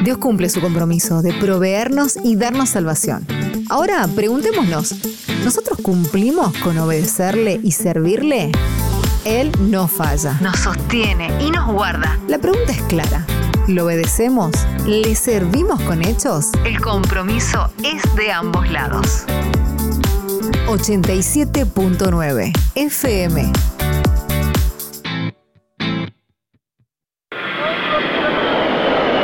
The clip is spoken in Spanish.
Dios cumple su compromiso de proveernos y darnos salvación. Ahora, preguntémonos, ¿nosotros cumplimos con obedecerle y servirle? Él no falla, nos sostiene y nos guarda. La pregunta es clara. ¿Lo obedecemos? ¿Le servimos con hechos? El compromiso es de ambos lados. 87.9 FM